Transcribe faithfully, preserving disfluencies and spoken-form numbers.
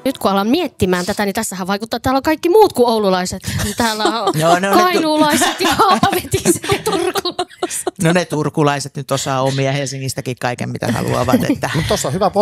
Nyt kun alan miettimään tätä, niin tässähän vaikuttaa, että täällä on kaikki muut kuin oululaiset. Täällä on no, no, kainuulaiset ja haapavetiset ja turkulaiset. No ne turkulaiset nyt osaa omia Helsingistäkin kaiken, mitä haluavat. Että... Mutta tuossa on hyvä